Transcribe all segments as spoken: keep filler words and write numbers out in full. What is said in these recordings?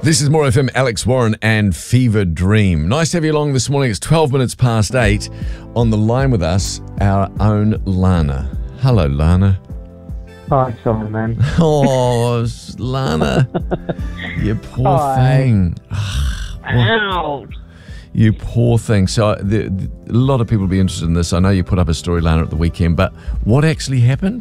This is More F M, Alex Warren and Fever Dream. Nice to have you along this morning. It's twelve minutes past eight. On the line with us, our own Lana. Hello, Lana. Hi, Simon. Oh, Lana. You poor Hi. thing. Ow. You poor thing. So the, the, a lot of people will be interested in this. I know you put up a story, Lana, at the weekend, but what actually happened?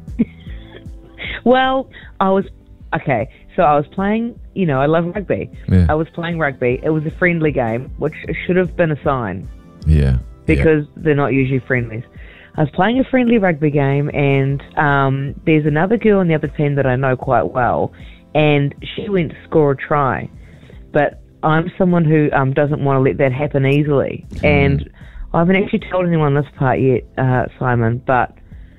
Well, I was, okay, so I was playing, you know, I love rugby. Yeah. I was playing rugby. It was a friendly game, which should have been a sign Yeah. because they're not usually friendlies. I was playing a friendly rugby game, and um, there's another girl on the other team that I know quite well, and she went to score a try. But I'm someone who um, doesn't want to let that happen easily. Mm. And I haven't actually told anyone this part yet, uh, Simon, but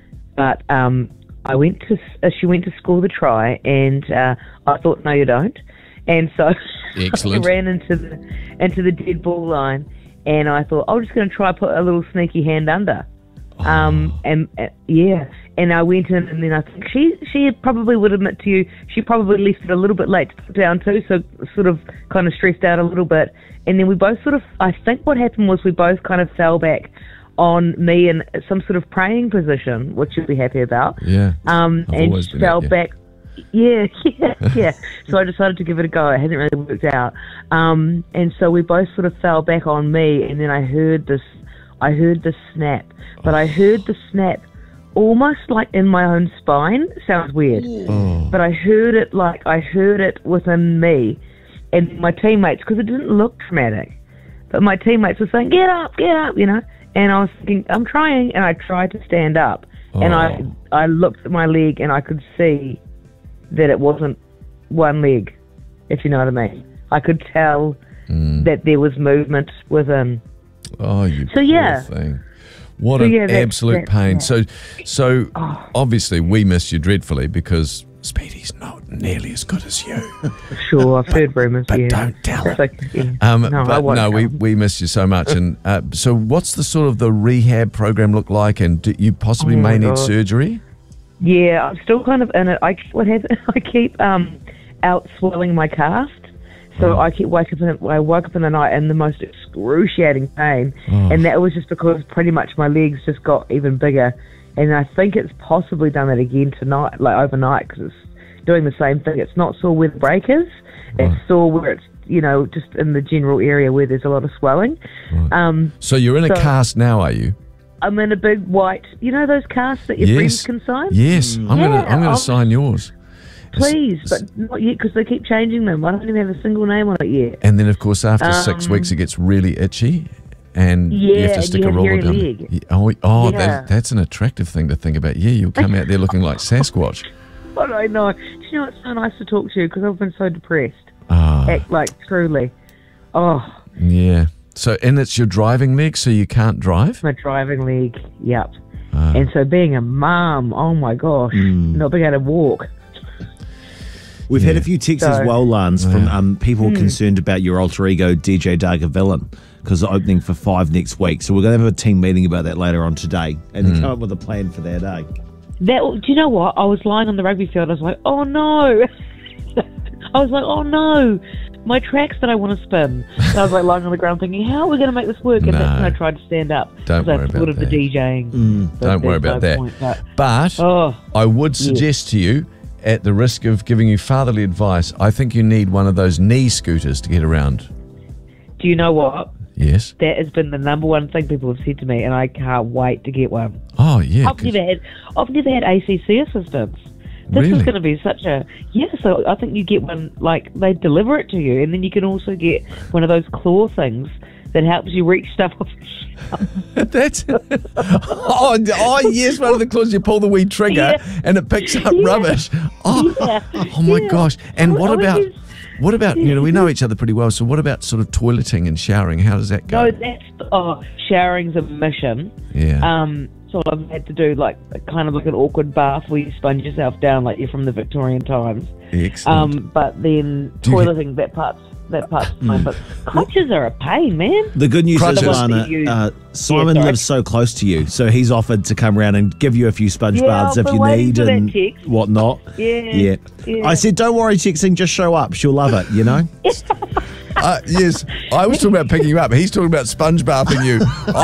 but um, I went to uh, she went to score the try, and uh, I thought, no, you don't. And so Excellent. I ran into the into the dead ball line, and I thought, I'm just going to try put a little sneaky hand under. Um, and uh, yeah, and I went in, and then I think she she probably would admit to you she probably left it a little bit late to put down too, so sort of kind of stressed out a little bit. And then we both sort of, I think what happened was we both kind of fell back on me in some sort of praying position, which you'll be happy about. Yeah. Um, I've and always been fell at you. back. Yeah, yeah, yeah. So I decided to give it a go. It hasn't really worked out. Um, and so we both sort of fell back on me, and then I heard this. I heard the snap, but I heard the snap almost like in my own spine. Sounds weird, Oh. but I heard it like I heard it within me and my teammates, because it didn't look traumatic. But my teammates were saying, "Get up, get up," you know. And I was thinking, I'm trying, and I tried to stand up, and I Oh. I looked at my leg, and I could see that it wasn't one leg, if you know what I mean. I could tell Mm. that there was movement within. Oh, you So, poor yeah. thing. What So, an yeah, that's- absolute that's pain. that. So, so Oh. obviously we missed you dreadfully because Speedy's not nearly as good as you. Sure, I've heard rumours. but yeah. don't tell That's it. okay, yeah. Um, no, I but won't no, we, tell. we missed you so much. And uh, so, what's the sort of the rehab program look like? And do you possibly Oh, my may need God. surgery? Yeah, I'm still kind of in it. I what happens? I keep um, out swelling my cast, so Oh. I keep wake up. In, I woke up in the night in the most excruciating pain, Oh. and that was just because pretty much my legs just got even bigger. And I think it's possibly done that again tonight, like overnight, because it's doing the same thing. It's not sore where the break is; Right. it's sore where it's, you know, just in the general area where there's a lot of swelling. Right. Um, So you're in a so- cast now, are you? I'm in a big white, you know, those casts that your friends Yes. can sign. Yes. I'm gonna Yeah, I'm gonna I'll- sign yours. Please, but not yet, because they keep changing them. I don't even have a single name on it yet. And then, of course, after six Um, weeks, it gets really itchy, and you Yeah, have to and stick you a have roller hairy down. leg. Yeah, Oh, oh Yeah. that, that's an attractive thing to think about. Yeah, you'll come out there looking like Sasquatch. I don't know. Do you know, it's so nice to talk to you because I've been so depressed. Ah, Act like, truly. Oh, yeah. So, and it's your driving leg, so you can't drive. my driving leg, yep. Ah. And so being a mum, oh my gosh, not being able to walk. We've Yeah. had a few texts So- as well, Lance, from Yeah. um, people Hmm. concerned about your alter ego, D J Darga Villain, because they're opening for Five next week. So we're going to have a team meeting about that later on today and Hmm. then come up with a plan for that, eh? That, do you know what? I was lying on the rugby field. I was like, oh no. I was like, oh no. My tracks that I want to spin. So I was like lying on the ground thinking, how are we going to make this work? And No. that's when I tried to stand up. Don't 'cause worry I about thought of that. the DJing. But Don't worry there's about no that. point, but- But oh, I would suggest to you, at the risk of giving you fatherly advice, I think you need one of those knee scooters to get around. do you know what? Yes. That has been the number one thing people have said to me, and I can't wait to get one. Oh, yeah. I've 'cause- never had, I've never had A C C assistance. This Really? is going to be such a yeah. So I think you get one, like they deliver it to you, and then you can also get one of those claw things that helps you reach stuff off. That's oh, oh yes, one of the claws you pull the wee trigger Yeah. and it picks up Yeah. rubbish. Oh, Yeah. oh my Yeah. gosh! And I what mean, about there's- what about you know we know each other pretty well. So what about sort of toileting and showering? How does that go? No, that's oh, showering's a mission. yeah. Um, So I've had to do like a, kind of like an awkward bath where you sponge yourself down like you're from the Victorian times. Excellent. Um, but then Do you- toileting, that part's, that part's fine. But crutches are a pain, man. The good news Crutches. is, Lana, You- uh, Simon Yeah, sorry. lives so close to you, so he's offered to come around and give you a few sponge Yeah, baths I've if been you waiting need for that and text. whatnot. Yeah, Yeah. yeah. I said, don't worry, texting, just show up. She'll love it, you know? Uh, yes, I was talking about picking you up. He's talking about sponge bathing you.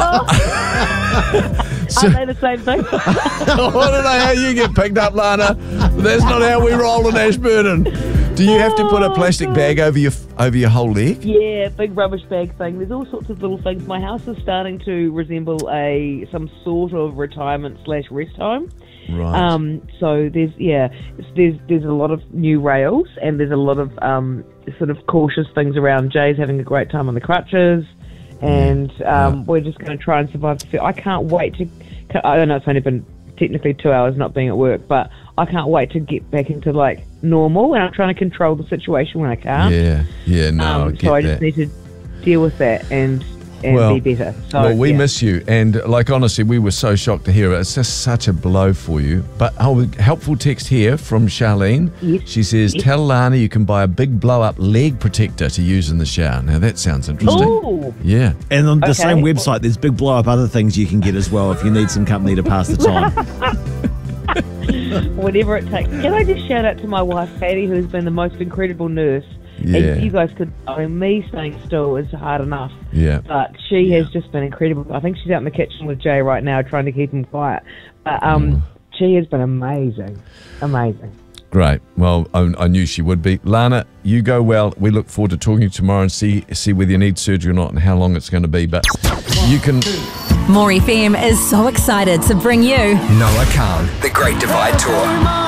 So- Aren't they the same thing? I don't know how you get picked up, Lana. That's not how we roll in Ashburton. Do you have to put a plastic bag over your over your whole leg? Yeah, big rubbish bag thing. There's all sorts of little things. My house is starting to resemble a some sort of retirement slash rest home. Right. Um, so there's yeah, it's, there's there's a lot of new rails and there's a lot of um, sort of cautious things around. Jay's having a great time on the crutches, and um, Yeah. we're just going to try and survive. The I can't wait to. I don't know. It's only been technically two hours not being at work, but I can't wait to get back into like normal. And I'm trying to control the situation when I can. Yeah, yeah, no, I Um, get so I that. just need to deal with that and and Well- be better. So, well, we yeah. miss you, and like honestly, we were so shocked to hear it. It's just such a blow for you. But oh, helpful text here from Charlene. Yes. She says, Yes. "Tell Lana you can buy a big blow-up leg protector to use in the shower." Now that sounds interesting. Ooh. Yeah. And on the Okay. same website, there's big blow up other things you can get as well if you need some company to pass the time. Whatever it takes. Can I just shout out to my wife, Patty, who has been the most incredible nurse. Yeah. And you guys could, I mean, me staying still is hard enough. Yeah. But she has just been incredible. I think she's out in the kitchen with Jay right now trying to keep him quiet. But um, she has been amazing. Amazing. Great. Well, I, I knew she would be. Lana, you go well. We look forward to talking to you tomorrow and see see whether you need surgery or not and how long it's going to be. But you can. More F M is so excited to bring you Noah Khan, The Great Divide Tour.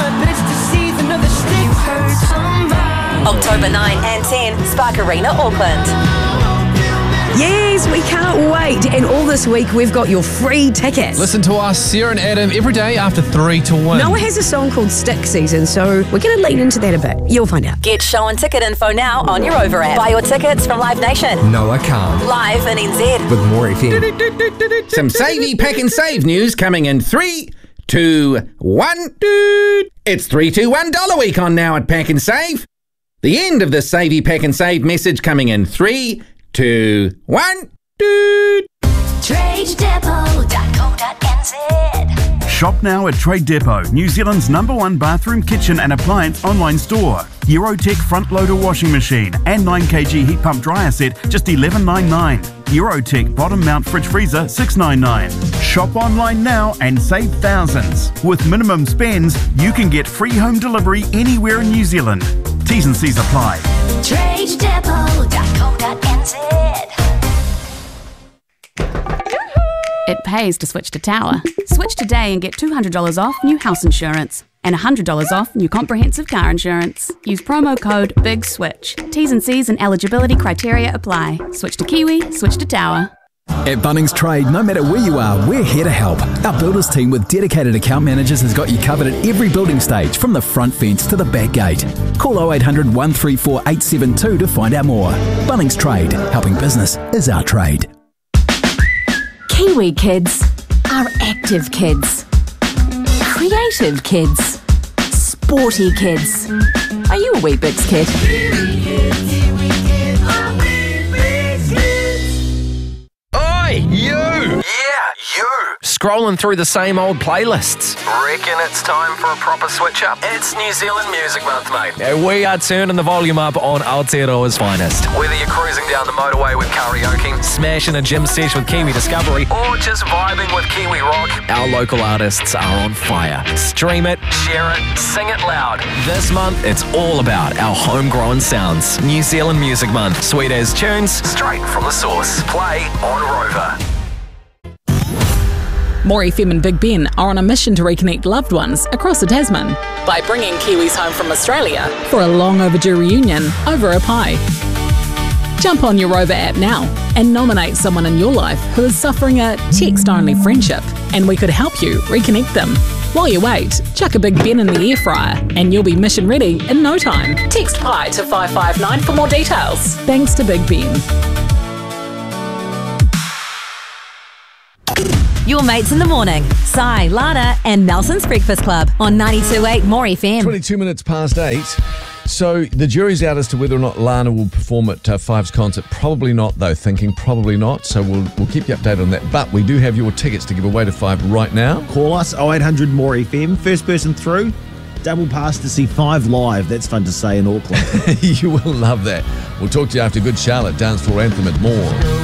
October ninth and tenth, Spark Arena, Auckland. Yes, we can't wait. And all this week, we've got your free tickets. Listen to us, Sarah and Adam, every day after three to one. Noah has a song called Stick Season, so we're going to lean into that a bit. You'll find out. Get show and ticket info now on your Over app. Buy your tickets from Live Nation. Noah Khan Live in N Z. with More F M. Some Savvy Pack and Save news coming in three, two, one. It's three two one Dollar Week on now at Pack and Save. The end of the Savvy Pack and Save message coming in three, two, one. trade depot dot co dot n z. Shop now at Trade Depot, New Zealand's number one bathroom, kitchen and appliance online store. Eurotech front loader washing machine and nine kilogram heat pump dryer set just eleven ninety-nine. Eurotech bottom mount fridge freezer six ninety-nine. Shop online now and save thousands. With minimum spends, you can get free home delivery anywhere in New Zealand. T's and C's apply. trade depot dot co dot n z. It pays to switch to Tower. Switch today and get two hundred dollars off new house insurance and one hundred dollars off new comprehensive car insurance. Use promo code BIGSWITCH. T's and C's and eligibility criteria apply. Switch to Kiwi, switch to Tower. At Bunnings Trade, no matter where you are, we're here to help. Our builders team with dedicated account managers has got you covered at every building stage, from the front fence to the back gate. Call oh eight hundred, one three four, eight seven two to find out more. Bunnings Trade, helping business is our trade. Kiwi kids are active kids, creative kids, sporty kids. Are you a wee Bix kid? Oi, you! Yeah, you! Scrolling through the same old playlists. Reckon it's time for a proper switch up? It's New Zealand Music Month, mate. And we are turning the volume up on Aotearoa's finest. Whether you're cruising down the motorway with karaoke, Smashing a gym sesh with Kiwi Discovery, or just vibing with Kiwi rock, our local artists are on fire. Stream it. share it, sing it loud. This month, it's all about our homegrown sounds. New Zealand Music Month. Sweet as tunes. Straight from the source. Play on Rover. More F M and Big Ben are on a mission to reconnect loved ones across the Tasman by bringing Kiwis home from Australia for a long overdue reunion over a pie. Jump on your Rover app now and nominate someone in your life who is suffering a text-only friendship, and we could help you reconnect them. While you wait, chuck a Big Ben in the air fryer and you'll be mission ready in no time. Text PIE to five five nine for more details. Thanks to Big Ben. Your mates in the morning. Si, Lana, and Nelson's Breakfast Club on ninety-two point eight More F M. twenty-two minutes past eight. So the jury's out as to whether or not Lana will perform at uh, Five's concert. Probably not, though. Thinking probably not. So we'll we'll keep you updated on that. But we do have your tickets to give away to Five right now. Call us oh eight hundred more F M. First person through. Double pass to see Five live. That's fun to say in Auckland. You will love that. We'll talk to you after Good Charlotte, Dance Floor Anthem and more.